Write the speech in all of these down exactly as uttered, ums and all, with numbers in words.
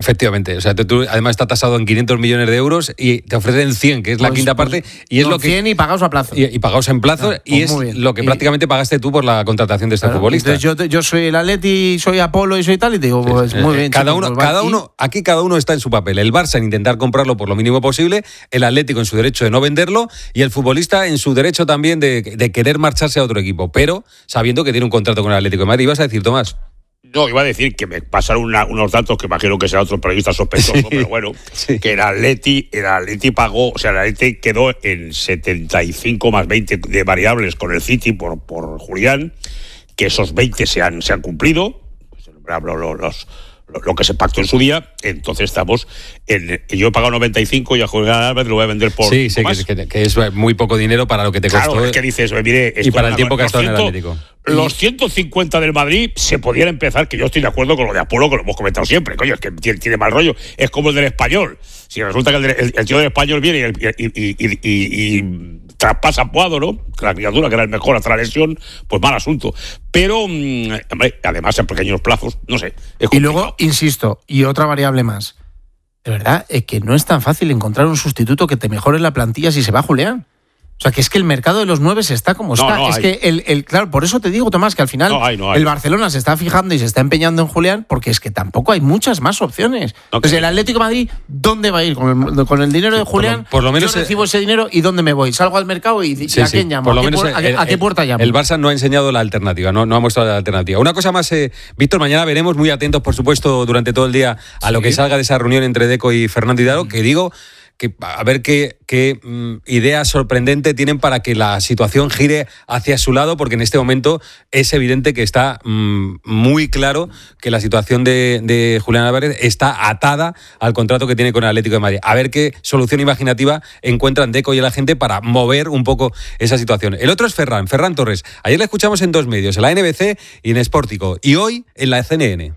Efectivamente, o sea, tú, tú además está tasado en quinientos millones de euros y te ofrecen cien, que es la pues, quinta pues, parte, y es no, lo que cien y pagados a plazo. y, y pagados en plazo, ah, y pues es lo que y, prácticamente pagaste tú por la contratación de este claro, futbolista. Entonces yo, yo soy el Atleti, soy Apolo y soy tal, y te digo, pues Sí, muy eh, bien. Cada chicos, uno, pues, cada y, uno, aquí cada uno está en su papel. El Barça en intentar comprarlo por lo mínimo posible, el Atlético en su derecho de no venderlo y el futbolista en su derecho también de, de querer marcharse a otro equipo, pero sabiendo que tiene un contrato con el Atlético de Madrid. ¿Ibas a decir, Tomás? No, iba a decir que me pasaron una, unos datos que imagino que será otro periodista sospechoso, sí, pero bueno, sí. que el Atleti, el Atleti pagó, o sea, el Atleti quedó en setenta y cinco más veinte de variables con el City por, por Julián, que esos veinte se han, se han cumplido, pues, los, los, lo que se pactó en su día, entonces estamos en... Yo he pagado noventa y cinco y a Julián Álvarez lo voy a vender por... Sí, sí, que, que, que es muy poco dinero para lo que te costó. Claro, es que dices, mire... Y para el tiempo que ha estado en el Atlético. Los ciento cincuenta del Madrid se podían empezar, que yo estoy de acuerdo con lo de Apolo, que lo hemos comentado siempre, coño, es que tiene, tiene mal rollo, es como el del Español. Si resulta que el, el, el tío del Español viene y, el, y, y, y, y, y traspasa a Puado, ¿no? La criatura que era el mejor hasta la lesión, pues mal asunto. Pero, hombre, además en pequeños plazos, no sé. Y luego, insisto, y otra variable más. De verdad, es que no es tan fácil encontrar un sustituto que te mejore la plantilla si se va Julián. O sea, que es que el mercado de los nueve está como está. No, no es hay. que, el, el el por eso te digo, Tomás, que al final no hay, no hay. el Barcelona se está fijando y se está empeñando en Julián, porque es que tampoco hay muchas más opciones. No, Entonces, el Atlético de Madrid, ¿dónde va a ir? Con el, con el dinero de Julián, por lo, por lo menos yo recibo ese dinero y ¿dónde me voy? Salgo al mercado y, sí, ¿y a sí, quién llamo? Por lo ¿A, qué, menos, a, el, ¿A qué puerta llamo? El Barça no ha enseñado la alternativa, no, no ha mostrado la alternativa. Una cosa más, eh, Víctor, mañana veremos, muy atentos, por supuesto, durante todo el día a sí. lo que salga de esa reunión entre Deco y Fernando Hidalgo, mm. que digo... que a ver qué, qué um, idea sorprendente tienen para que la situación gire hacia su lado, porque en este momento es evidente que está um, muy claro que la situación de, de Julián Álvarez está atada al contrato que tiene con el Atlético de Madrid. A ver qué solución imaginativa encuentran Deco y la gente para mover un poco esa situación. El otro es Ferran, Ferran Torres. Ayer le escuchamos en dos medios, en la N B C y en Spórtico, y hoy en la C N N.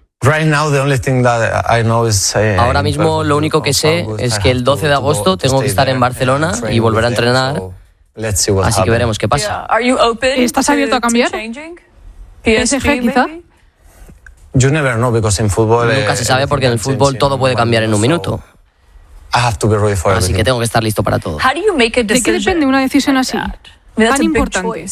Ahora mismo lo único que sé es que el doce de agosto tengo que estar en Barcelona y volver a entrenar, así que veremos qué pasa. ¿Estás abierto a cambiar? ¿P S G quizá? Nunca se sabe porque en el fútbol todo puede cambiar en un minuto. Así que tengo que estar listo para todo. ¿De qué depende una decisión así, tan importante?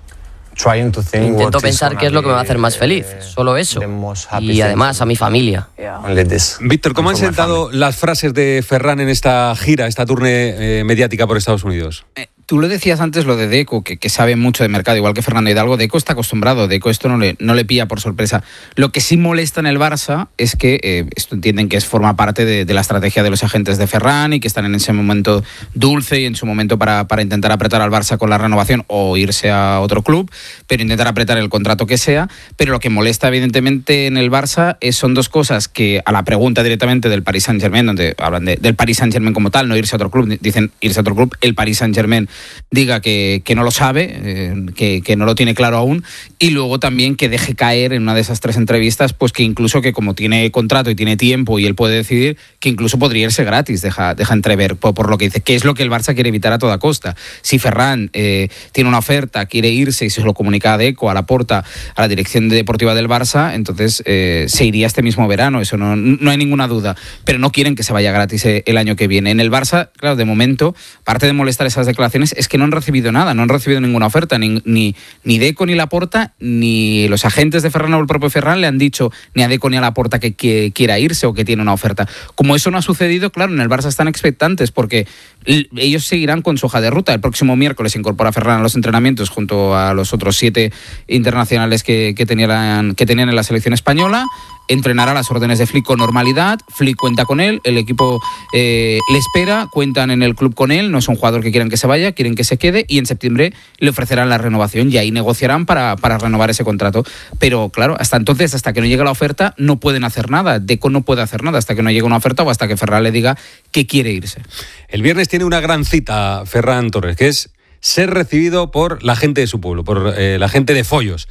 Intento pensar qué es lo que me va a hacer más feliz, solo eso. Y además a mi familia. Víctor, ¿cómo han sentado las frases de Ferran en esta gira, esta tournée eh, mediática por Estados Unidos? Eh, tú lo decías antes, lo de Deco, que, que sabe mucho de mercado, igual que Fernando Hidalgo. Deco está acostumbrado, Deco esto no le, no le pilla por sorpresa. Lo que sí molesta en el Barça es que eh, esto entienden que es forma parte de, de la estrategia de los agentes de Ferran y que están en ese momento dulce y en su momento para, para intentar apretar al Barça con la renovación o irse a otro club, pero intentar apretar el contrato que sea. Pero lo que molesta evidentemente en el Barça es, son dos cosas que a la pregunta directamente del Paris Saint-Germain, donde hablan de, del Paris Saint-Germain como tal, no irse a otro club, dicen irse a otro club, el Paris Saint-Germain diga que, que no lo sabe, eh, que, que no lo tiene claro aún, y luego también que deje caer en una de esas tres entrevistas, pues que incluso que como tiene contrato y tiene tiempo y él puede decidir, que incluso podría irse gratis, deja, deja entrever por, por lo que dice, que es lo que el Barça quiere evitar a toda costa. Si Ferran eh, tiene una oferta, quiere irse y se lo comunica a Deco, a Laporta, a la dirección deportiva del Barça, entonces eh, se iría este mismo verano, eso no, no hay ninguna duda, pero no quieren que se vaya gratis el año que viene. En el Barça, claro, de momento, aparte de molestar esas declaraciones, es que no han recibido nada, no han recibido ninguna oferta, ni, ni, ni Deco ni Laporta, ni los agentes de Ferran o el propio Ferran le han dicho ni a Deco ni a Laporta que, que quiera irse o que tiene una oferta. Como eso no ha sucedido, claro, en el Barça están expectantes porque ellos seguirán con su hoja de ruta. El próximo miércoles se incorpora Ferran a los entrenamientos junto a los otros siete internacionales que, que, tenían, que tenían en la selección española. Entrenará a las órdenes de Flick con normalidad. Flick cuenta con él, el equipo eh, le espera, cuentan en el club con él, no es un jugador que quieran que se vaya, quieren que se quede y en septiembre le ofrecerán la renovación y ahí negociarán para, para renovar ese contrato. Pero claro, hasta entonces, hasta que no llegue la oferta, no pueden hacer nada. Deco no puede hacer nada hasta que no llegue una oferta o hasta que Ferran le diga que quiere irse. El viernes tiene una gran cita Ferran Torres, que es ser recibido por la gente de su pueblo, por eh, la gente de Follos,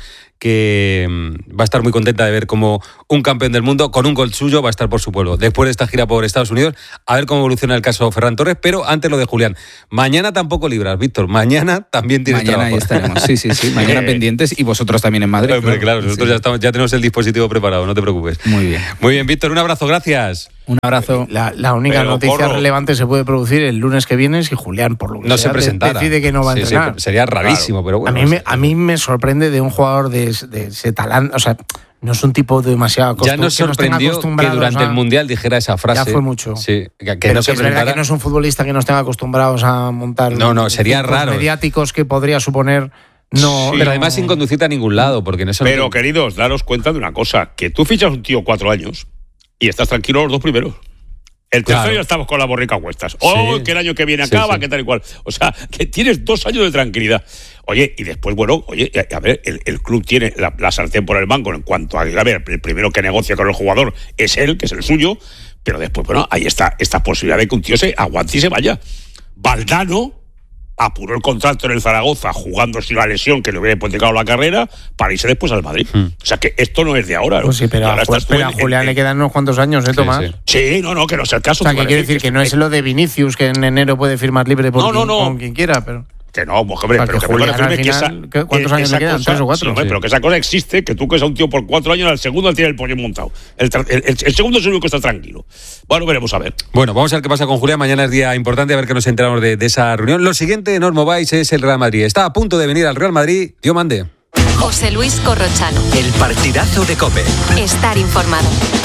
que va a estar muy contenta de ver cómo un campeón del mundo con un gol suyo va a estar por su pueblo. Después de esta gira por Estados Unidos, a ver cómo evoluciona el caso Ferran Torres, pero antes lo de Julián. Mañana tampoco libras, Víctor, mañana también tienes mañana trabajo. Mañana ahí estaremos, sí, sí, sí, mañana pendientes y vosotros también en Madrid. Hombre, claro, nosotros sí. ya, estamos, ya tenemos el dispositivo preparado, no te preocupes. Muy bien. Muy bien, Víctor, un abrazo, gracias. Un abrazo. La, la única Pero, noticia porro. relevante se puede producir el lunes que viene si Julián, por lo que no sea, se presentara. decide que no va a entrenar. Sí, sí, sería rarísimo, claro. pero bueno. A mí, me, a mí me sorprende de un jugador de, de ese talante, o sea, no es un tipo demasiado acostumbrado. Ya nos sorprendió que, que durante a, el Mundial dijera esa frase. Ya fue mucho. Sí, que, que no se es verdad que no es un futbolista que nos tenga acostumbrados a montar. No, no, sería raro. Mediáticos que podría suponer. No, sí, pero además sin conducirte a ningún lado, porque no. Pero, que... queridos, daros cuenta de una cosa: que tú fichas un tío cuatro años y estás tranquilo los dos primeros. El tercero claro. ya estamos con la borrica a cuestas. Oh, sí. que el año que viene acaba, sí, sí. que tal y cual. O sea, que tienes dos años de tranquilidad. Oye, y después, bueno, oye, a ver, el, el club tiene la, la sartén por el mango en cuanto a, a ver, el primero que negocia con el jugador es él, que es el suyo, pero después, bueno, ahí está esta posibilidad de que un tío se aguante y se vaya. Valdano apuró el contrato en el Zaragoza jugándose una lesión que le hubiera hipotecado la carrera para irse después al Madrid. Hmm. O sea que esto no es de ahora. ¿no? Pues sí, pero, ahora pues, pero a Julián en, le quedan unos cuantos años, ¿eh, Tomás? Sí, sí. sí, no, no, que no es el caso. O sea, que quiere decir que, que no es lo de Vinicius, que en enero puede firmar libre por no, no, quien, no. con quien quiera, pero... Que no, pues, hombre, pero que, que Julián, al final, que esa, ¿cuántos años le quedan? Cosa, ¿Tres o cuatro? Sí, hombre, sí. Pero que esa cosa existe, que tú que es a un tío por cuatro años, al segundo al tiene el pollo montado. El, el, el, el segundo es el único que está tranquilo. Bueno, veremos a ver. Bueno, vamos a ver qué pasa con Julián. Mañana es día importante, a ver qué nos enteramos de, de esa reunión. Lo siguiente, Normo Valls, es el Real Madrid. Está a punto de venir al Real Madrid. Dios mande. José Luis Corrochano. El partidazo de COPE. Estar informado.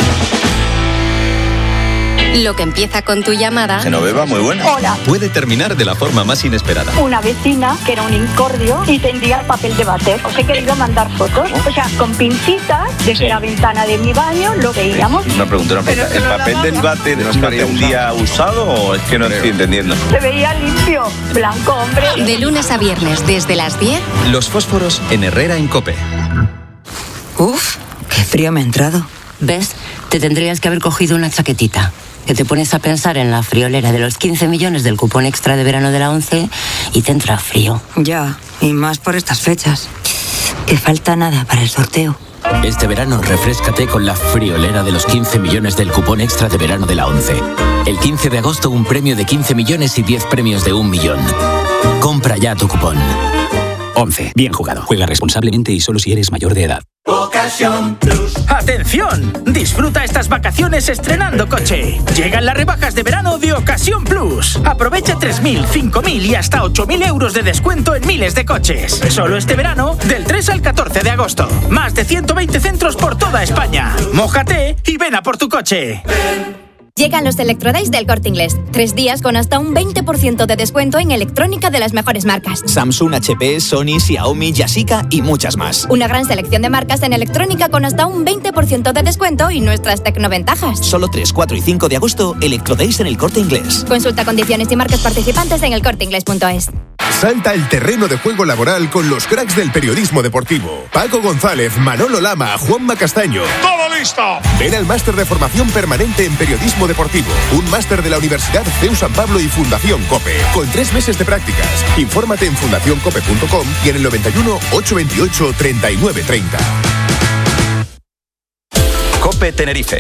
Lo que empieza con tu llamada. Genoveva, muy buena. Hola. Puede terminar de la forma más inesperada. Una vecina que era un incordio y tendría papel de váter. Os he querido mandar fotos. O sea, con pincitas desde sí. la ventana de mi baño lo veíamos. Una pregunta, una pregunta. ¿El papel del váter no estaría un día usado o es que no estoy entendiendo? Se veía limpio, blanco, hombre. De lunes a viernes desde las diez. Los fósforos en Herrera en COPE. Uf, qué frío me ha entrado. ¿Ves? Te tendrías que haber cogido una chaquetita. Que te pones a pensar en la friolera de los quince millones del cupón extra de verano de la ONCE y te entra frío. Ya, y más por estas fechas. Que falta nada para el sorteo. Este verano refréscate con la friolera de los quince millones del cupón extra de verano de la ONCE. El quince de agosto un premio de quince millones y diez premios de un millón. Compra ya tu cupón. ONCE. Bien jugado. Juega responsablemente y solo si eres mayor de edad. Ocasión Plus. ¡Atención! Disfruta estas vacaciones estrenando coche. Llegan las rebajas de verano de Ocasión Plus. Aprovecha tres mil, cinco mil y hasta ocho mil euros de descuento en miles de coches. Solo este verano, del tres al catorce de agosto. Más de ciento veinte centros por toda España. Mójate y ven a por tu coche. Ven. Llegan los Electrodays del Corte Inglés. Tres días con hasta un veinte por ciento de descuento en electrónica de las mejores marcas. Samsung, H P, Sony, Xiaomi, Yashica y muchas más. Una gran selección de marcas en electrónica con hasta un veinte por ciento de descuento y nuestras tecnoventajas. Solo tres, cuatro y cinco de agosto, Electrodays en el Corte Inglés. Consulta condiciones y marcas participantes en el corte inglés punto es. Salta el terreno de juego laboral con los cracks del periodismo deportivo. Paco González, Manolo Lama, Juanma Castaño. ¡Todo listo! Ven al máster de formación permanente en periodismo deportivo. Un máster de la Universidad C E U San Pablo y Fundación COPE. Con tres meses de prácticas. Infórmate en fundación cope punto com y en el noventa y uno, ochocientos veintiocho, treinta y nueve treinta. COPE Tenerife.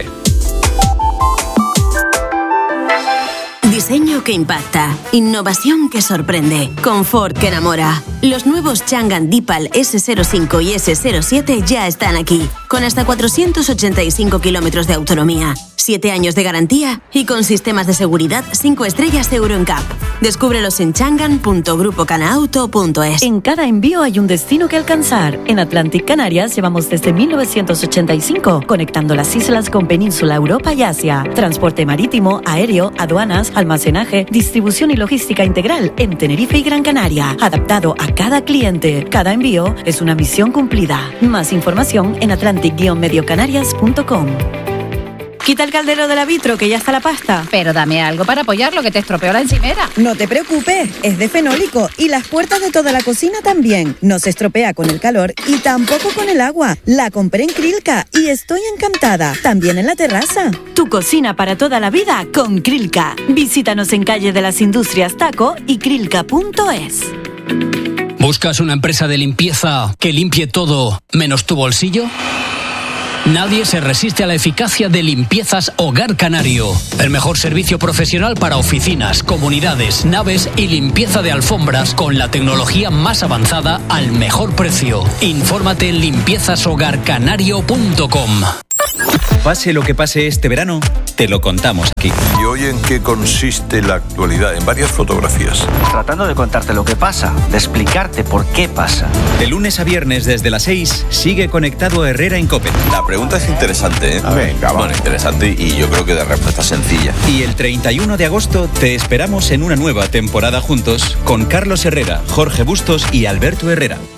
Diseño que impacta, innovación que sorprende, confort que enamora. Los nuevos Changan Deepal ese cero cinco y ese cero siete ya están aquí, con hasta cuatrocientos ochenta y cinco kilómetros de autonomía, siete años de garantía y con sistemas de seguridad cinco estrellas Euro N C A P. Descúbrelos en changan punto grupo canaauto punto es. En cada envío hay un destino que alcanzar. En Atlantic Canarias llevamos desde mil novecientos ochenta y cinco, conectando las islas con Península, Europa y Asia. Transporte marítimo, aéreo, aduanas, almacenaje, distribución y logística integral en Tenerife y Gran Canaria, adaptado a cada cliente. Cada envío es una misión cumplida. Más información en atlantic guion medio canarias punto com. Quita el caldero de la vitro, que ya está la pasta. Pero dame algo para apoyarlo, que te estropeó la encimera. No te preocupes, es de fenólico y las puertas de toda la cocina también. No se estropea con el calor y tampoco con el agua. La compré en Krilka y estoy encantada. También en la terraza. Tu cocina para toda la vida con Krilka. Visítanos en Calle de las Industrias Taco y krilka punto es. ¿Buscas una empresa de limpieza que limpie todo menos tu bolsillo? Nadie se resiste a la eficacia de Limpiezas Hogar Canario. El mejor servicio profesional para oficinas, comunidades, naves y limpieza de alfombras con la tecnología más avanzada al mejor precio. Infórmate en limpiezas hogar canario punto com. Pase lo que pase este verano, te lo contamos aquí. ¿Y hoy en qué consiste la actualidad? En varias fotografías. Tratando de contarte lo que pasa, de explicarte por qué pasa. De lunes a viernes desde las seis, sigue conectado a Herrera en COPE. La pregunta es interesante, ¿eh? A ver, venga, bueno, interesante y yo creo que de respuesta sencilla. Y el treinta y uno de agosto te esperamos en una nueva temporada juntos con Carlos Herrera, Jorge Bustos y Alberto Herrera.